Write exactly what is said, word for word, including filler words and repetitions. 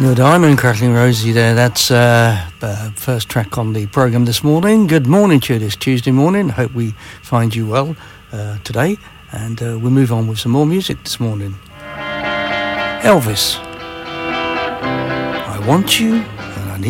Neil Diamond, Crackling Rosie there. That's uh, uh, first track on the programme this morning. Good morning to you this Tuesday morning. Hope we find you well uh, today. And uh, we'll move on with some more music this morning. Elvis, I Want You